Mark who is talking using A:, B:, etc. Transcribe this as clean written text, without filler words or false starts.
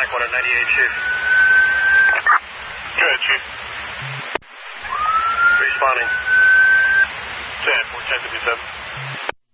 A: Blackwater, 98, Chief.
B: Go ahead, Chief.
A: Responding.
B: 10, 41057.